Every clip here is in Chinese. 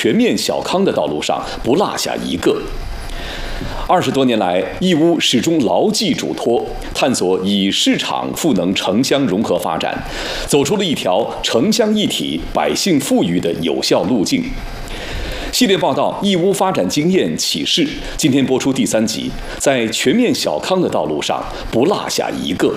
全面小康的道路上不落下一个。20多年来，义乌始终牢记嘱托，探索以市场赋能城乡融合发展，走出了一条城乡一体、百姓富裕的有效路径。系列报道《义乌发展经验启示》今天播出第3集，在全面小康的道路上不落下一个。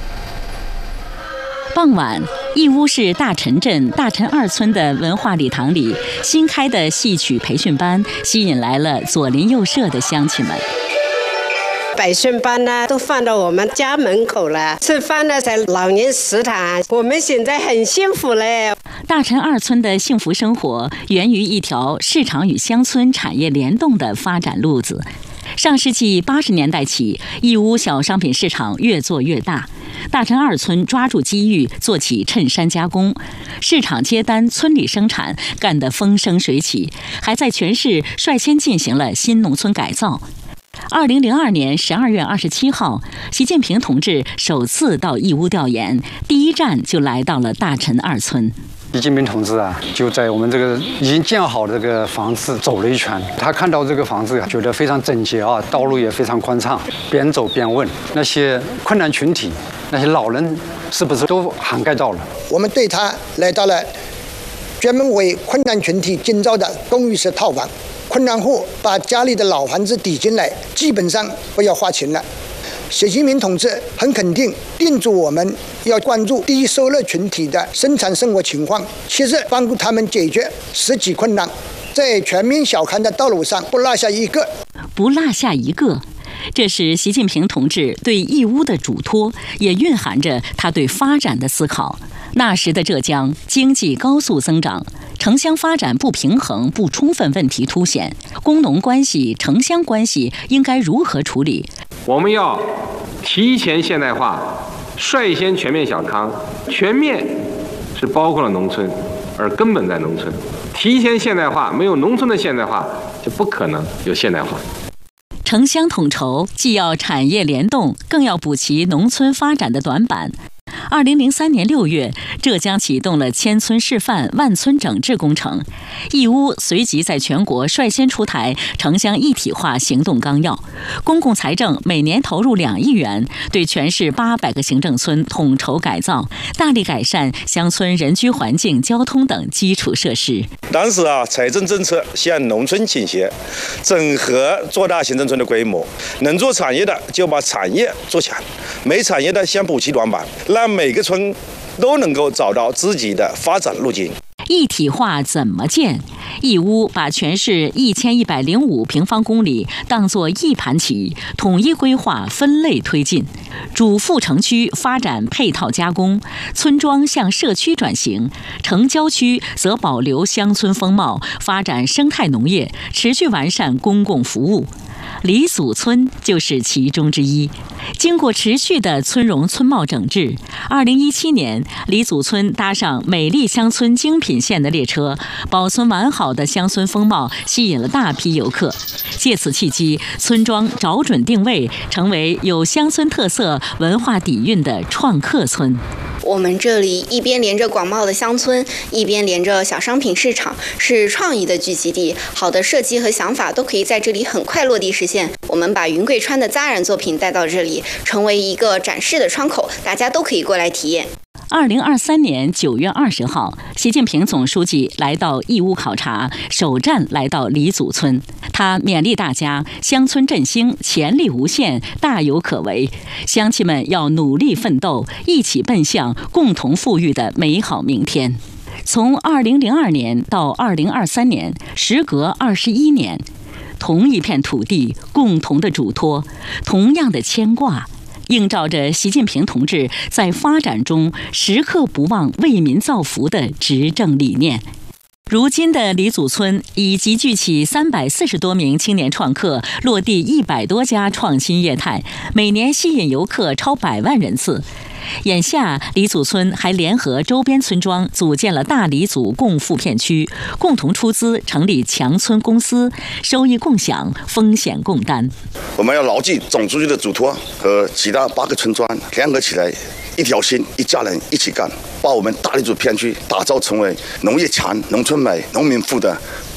傍晚，义乌市大陈镇大陈2村的文化礼堂里，新开的戏曲培训班吸引来了左邻右舍的乡亲们。 培训班呢，都放到我们家门口了，吃饭呢在老年食堂，我们现在很幸福嘞。 大陈2村的幸福生活源于一条市场与乡村产业联动的发展路子。上世纪80年代起，义乌小商品市场越做越大。大陈2村抓住机遇，做起衬衫加工，市场接单，村里生产，干得风生水起，还在全市率先进行了新农村改造。2002年12月27号，习近平同志首次到义乌调研，第一站就来到了大陈2村。 习近平同志就在我们这个已经建好的这个房子走了一圈，他看到这个房子觉得非常整洁道路也非常宽敞，边走边问那些困难群体，那些老人是不是都涵盖到了？ 我们对他来到了专门为困难群体建造的公寓式套房，困难户把家里的老房子抵进来，基本上不要花钱了。习近平同志很肯定叮嘱我们要关注低收入群体的生产生活情况，切实帮助他们解决实际困难，在全面小康的道路上不落下一个。 不落下一个，这是习近平同志对义乌的嘱托，也蕴含着他对发展的思考。那时的浙江经济高速增长，城乡发展不平衡不充分问题凸显，工农关系、城乡关系应该如何处理？ 我们要提前现代化，率先全面小康。全面是包括了农村，而根本在农村。提前现代化，没有农村的现代化，就不可能有现代化。 城乡统筹既要产业联动，更要补齐农村发展的短板。2003年6月，浙江启动了千村示范、万村整治工程，义乌随即在全国率先出台城乡一体化行动纲要，公共财政每年投入2亿元，对全市800个行政村统筹改造，大力改善乡村人居环境、交通等基础设施。 当时财政政策向农村倾斜，整合做大行政村的规模，能做产业的就把产业做强，没产业的先补齐短板，让每个村都能够找到自己的发展路径。 一体化怎么建？义乌把全市1105平方公里当作一盘棋，统一规划、分类推进。主副城区发展配套加工，村庄向社区转型，城郊区则保留乡村风貌，发展生态农业，持续完善公共服务。李祖村就是其中之一。经过持续的村容村貌整治，2017年，李祖村搭上美丽乡村精品线的列车，保存完好的乡村风貌吸引了大批游客。借此契机，村庄找准定位，成为有乡村特色、文化底蕴的创客村。 我们这里一边连着广袤的乡村，一边连着小商品市场，是创意的聚集地。好的设计和想法都可以在这里很快落地实现。我们把云贵川的扎染作品带到这里，成为一个展示的窗口，大家都可以过来体验。 2023年9月20号，习近平总书记来到义乌考察，首站来到李祖村。他勉励大家，乡村振兴潜力无限，大有可为。乡亲们要努力奋斗，一起奔向共同富裕的美好明天。从2002年到2023年，时隔21年，同一片土地，共同的嘱托，同样的牵挂，映照着习近平同志在发展中时刻不忘为民造福的执政理念。如今的李祖村已集聚起340多名青年创客，落地100多家创新业态，每年吸引游客超100万人次。眼下，李祖村还联合周边村庄组建了大李祖共富片区，共同出资成立强村公司，收益共享，风险共担。 我们要牢记总书记的嘱托和其他8个村庄联合起来，一条心，一家人，一起干，把我们大李祖片区打造成为农业强、农村美、农民富的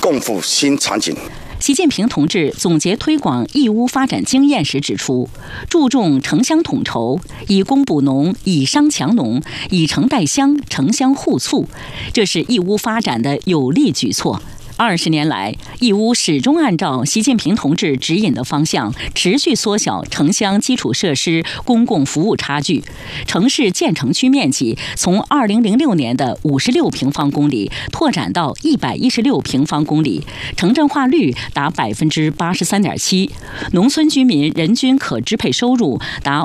共赴新场景。 习近平同志总结推广义乌发展经验时指出，注重城乡统筹，以工补农，以商强农，以城带乡，城乡互促，这是义乌发展的有力举措。20年来，义乌始终按照习近平同志指引的方向，持续缩小城乡基础设施公共服务差距。城市建成区面积从2006年的56平方公里拓展到116平方公里，城镇化率达83.7%，农村居民人均可支配收入达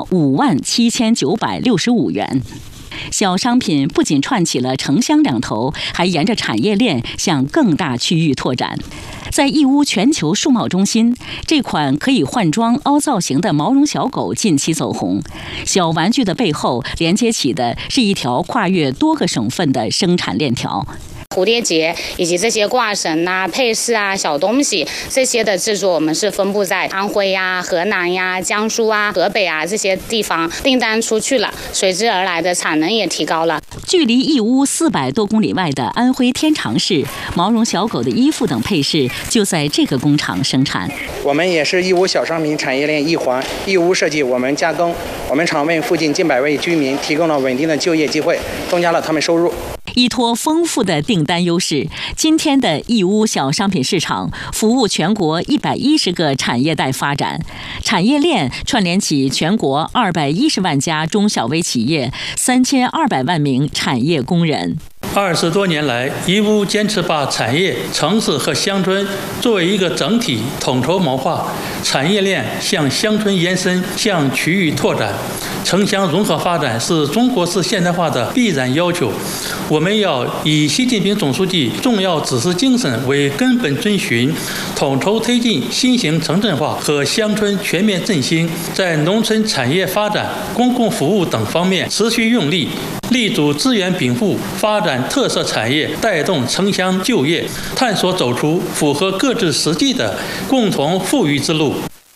57965元。小商品不仅串起了城乡两头，还沿着产业链向更大区域拓展。在义乌全球数贸中心，这款可以换装凹造型的毛绒小狗近期走红。小玩具的背后连接起的是一条跨越多个省份的生产链条。 蝴蝶结以及这些挂绳啊、配饰啊、小东西这些的制作，我们是分布在安徽呀、河南呀、江苏啊、河北啊这些地方，订单出去了，随之而来的产能也提高了。 距离义乌400多公里外的安徽天长市，毛绒小狗的衣服等配饰就在这个工厂生产。 我们也是义乌小商品产业链一环，义乌设计，我们加工。我们厂为附近近100位居民提供了稳定的就业机会，增加了他们收入。 依托丰富的订单优势，今天的义乌小商品市场服务全国110个产业带发展，产业链串联起全国210万家中小微企业，3200万名产业工人。 20多年来，义乌坚持把产业、城市和乡村作为一个整体统筹谋划，产业链向乡村延伸，向区域拓展。城乡融合发展是中国式现代化的必然要求。我们要以习近平总书记重要指示精神为根本遵循，统筹推进新型城镇化和乡村全面振兴，在农村产业发展、公共服务等方面持续用力，力主资源禀赋，发展特色产业，带动城乡就业，探索走出符合各自实际的共同富裕之路。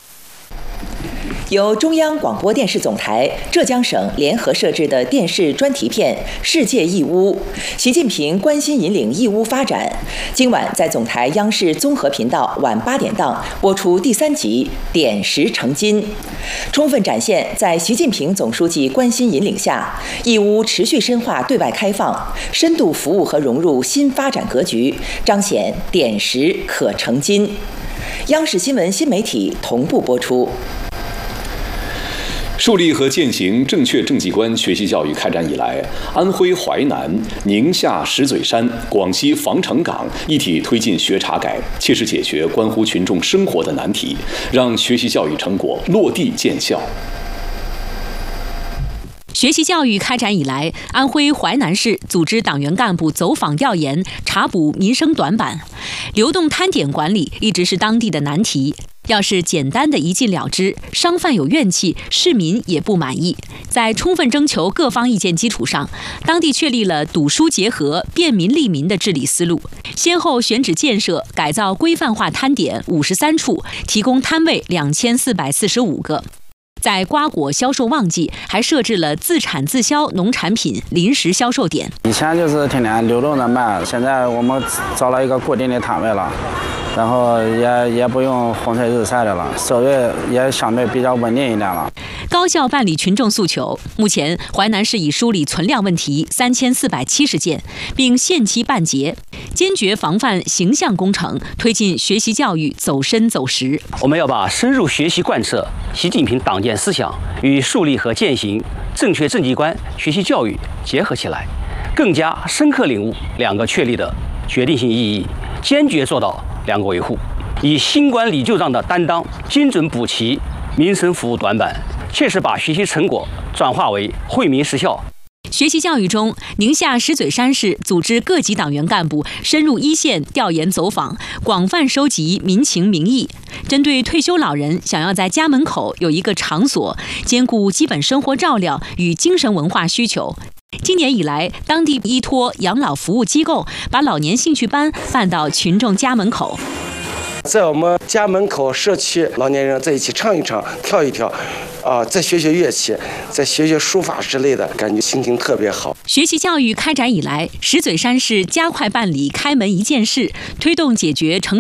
由中央广播电视总台、浙江省联合摄制的电视专题片《世界义乌》，习近平关心引领义乌发展。今晚在总台央视综合频道晚8点档播出第3集《点石成金》，充分展现在习近平总书记关心引领下，义乌持续深化对外开放，深度服务和融入新发展格局，彰显点石可成金。央视新闻新媒体同步播出。 树立和践行正确政绩观学习教育开展以来，安徽淮南、宁夏石嘴山、广西防城港一体推进学查改，切实解决关乎群众生活的难题，让学习教育成果落地见效。 学习教育开展以来，安徽淮南市组织党员干部走访调研，查补民生短板。流动摊点管理一直是当地的难题。要是简单的一禁了之，商贩有怨气，市民也不满意。在充分征求各方意见基础上，当地确立了堵疏结合、便民利民的治理思路，先后选址建设、改造规范化摊点53处，提供摊位2445个。在瓜果销售旺季，还设置了自产自销农产品临时销售点。 以前就是天天流动的卖，现在我们找了一个固定的摊位了，然后也不用风吹日晒的了，收益也相对比较稳定一点了。 高效办理群众诉求。目前，淮南市已梳理存量问题3470件，并限期办结，坚决防范形象工程，推进学习教育走深走实。 我们要把深入学习贯彻习近平党建思想与树立和践行正确政绩观学习教育结合起来，更加深刻领悟两个确立的决定性意义，坚决做到两个维护，以新管理旧账的担当，精准补齐民生服务短板，切实把学习成果转化为惠民实效。 学习教育中，宁夏石嘴山市组织各级党员干部深入一线调研走访，广泛收集民情民意。针对退休老人想要在家门口有一个场所，兼顾基本生活照料与精神文化需求，今年以来，当地依托养老服务机构，把老年兴趣班办到群众家门口。 在我们家门口社区老年人在一起唱一唱、跳一跳，再学学乐器，再学学书法之类的，感觉心情特别好。 学习教育开展以来，石嘴山市加快办理开门一件事，推动解决城